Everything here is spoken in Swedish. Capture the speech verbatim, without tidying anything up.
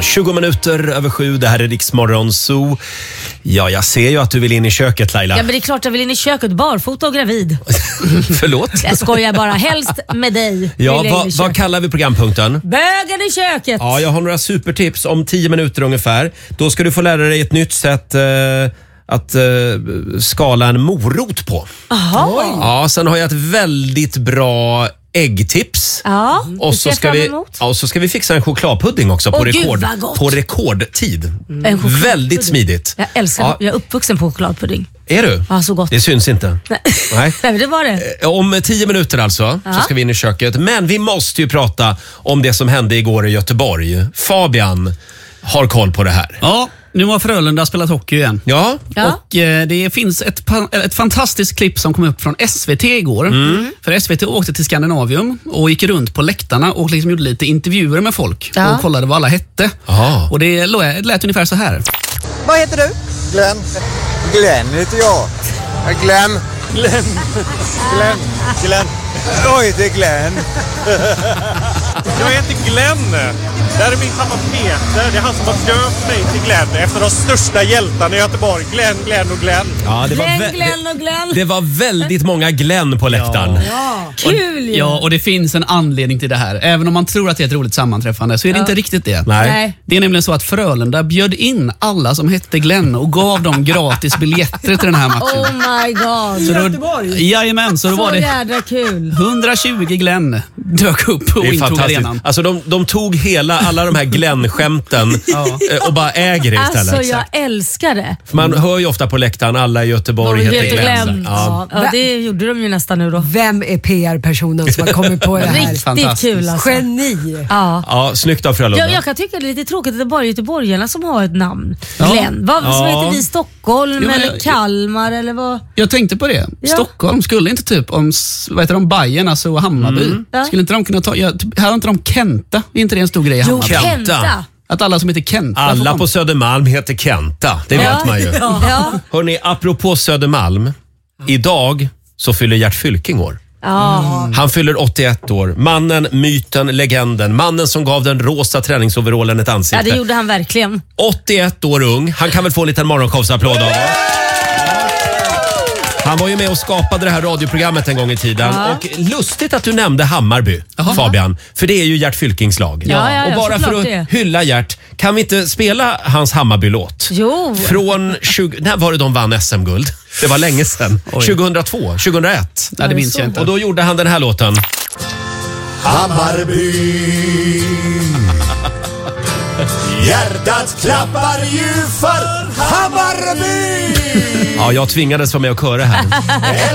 tjugo minuter över sju, det här är Rix Morgon Zoo. Ja, jag ser ju att du vill in i köket, Laila. Ja, men det är klart jag vill in i köket, barfota och gravid. Förlåt? Jag skojar bara, helst med dig. Ja, vad, vad kallar vi programpunkten? Bögen i köket. Ja, jag har några supertips om tio minuter ungefär. Då ska du få lära dig ett nytt sätt eh, att eh, skala en morot på. Aha. Ja, sen har jag ett väldigt bra äggtips. Ja, och så ska vi ja, och så ska vi fixa en chokladpudding också på Åh, rekord Gud, vad gott. på rekordtid. Mm. Väldigt smidigt. Jag älskar Ja. Jag är uppvuxen på chokladpudding. Är du? Ja, så gott. Det syns inte. Nej. Nej. Nej, det var det. Om tio minuter alltså Ja. så ska vi in i köket. Men vi måste ju prata om det som hände igår i Göteborg. Fabian har koll på det här. Ja, nu har Frölunda spelat hockey igen. Ja. Ja. Och eh, det finns ett, pa- ett fantastiskt klipp som kom upp från S V T igår. Mm. För S V T åkte till Skandinavium och gick runt på läktarna och liksom gjorde lite intervjuer med folk. Ja. Och kollade vad alla hette. Aha. Och det lät, lät ungefär så här. Vad heter du? Glenn. Glenn heter jag. Glenn. Glenn. Glenn. Glenn. Oj, det är Glenn. Jag heter Glenn. Det här är min pappa Peter. Det är han som har döpt mig till Glenn efter de största hjältarna i Göteborg. Glenn, Glenn och Glenn. Ja, det var Glenn, vä- Glenn och Glenn. Det var väldigt många Glenn på läktaren. Ja. Kul ju. Ja, och det finns en anledning till det här. Även om man tror att det är ett roligt sammanträffande så är det Ja. inte riktigt det. Nej. Nej. Det är nämligen så att Frölunda bjöd in alla som hette Glenn och gav dem gratis biljetter till den här matchen. Oh my god. Så då, jajamän, så då Så var det jädra kul. hundratjugo Glenn dök upp och Det är intog fantastiskt. arenan. Alltså de, de tog hela, alla de här Glenn-skämten eh, och bara äger det istället. Alltså jag älskar det. För man hör ju ofta på läktaren, alla i Göteborg De heter heter Glenn. Glenn. Ja. Ja. Ja, det gjorde de ju nästan nu då. Vem är P R-personen som har kommit på det här? Riktigt Fantastiskt. kul alltså. Geni! Ja. Ja, snyggt av Frölunda. Jag, jag kan tycka det är lite tråkigt att det bara är göteborgarna som har ett namn. Ja. Glenn. Vad Ja. som heter vi? Stockholm Ja, men eller jag- Kalmar eller vad? Jag tänkte på det. Ja. Stockholm skulle inte typ om s- vad heter de, Bajen, alltså Hammarby. Ja. Skulle inte de kunna ta, ja, typ, här har inte de Kenta, är inte det en stor grej i Jo, Hammarby? Kenta. Kenta. Att alla som heter Kenta får Alla komma. på Södermalm heter Kenta, det vet man ju. Ja. Ja. Hörrni, apropå Södermalm. Idag så fyller Gert Fylking år. Ja. Han fyller åttioett år. Mannen, myten, legenden. Mannen som gav den rosa träningsoverallen ett ja, ansikte. det gjorde han verkligen. åttioett år ung. Han kan väl få en liten morgonshowsapplåd av oss. Han var ju med och skapade det här radioprogrammet en gång i tiden. Ja. Och lustigt att du nämnde Hammarby, Fabian. För det är ju Gert Fylkings lag. Ja, ja, ja, och bara för såklart att det. hylla Gert, kan vi inte spela hans Hammarby-låt? Jo. Från tjugo, när var det de vann S M-guld? Det var länge sedan. tjugohundratvå, tjugohundraett. Nej, det minns jag inte. Och då gjorde han den här låten. Hammarby. Hjärtat klappar ju för Hammarby. Ja, jag tvingades vara med och köra här.